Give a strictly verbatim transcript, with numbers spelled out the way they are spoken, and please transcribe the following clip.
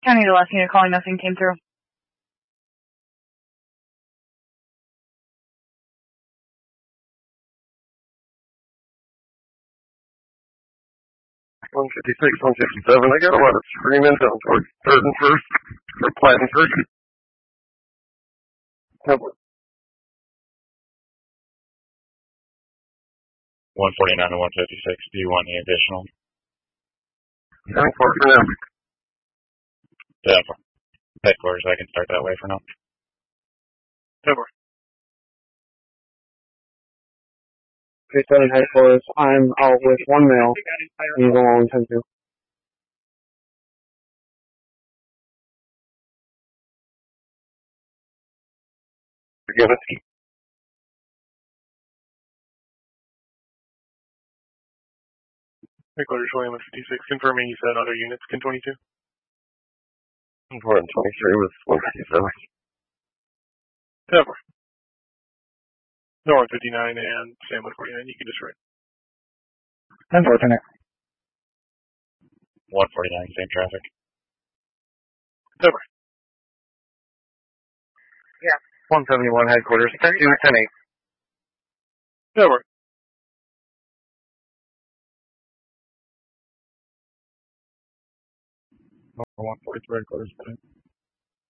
County, the last unit calling, nothing came through. one fifty-six, one fifty-seven. I got a lot of screaming down towards third and first, or Platt and first. one forty-nine to one fifty-six. Do you want any additional? ten four for now. ten four. Headquarters, I can start that way for now. ten four. three seven headquarters. I'm out with one male. He's along ten two. Forgive it. Headquarters, William fifty-six, confirming you said other units, K twenty-two. four and twenty-three with one fifty-seven. ten four. No, one fifty-nine and Sam one forty-nine, you can just write. ten four, Lieutenant. one forty-nine, same traffic. ten four. Yeah. one seventy-one headquarters. thirty-two, ten eight. ten four. one forty-three headquarters.